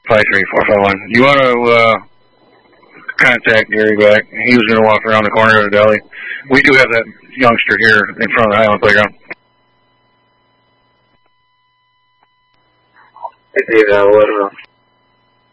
53451. You want to contact Gary back? He was going to walk around the corner of the deli. We do have that youngster here in front of the Highland Playground. Hey, Dave, let him know.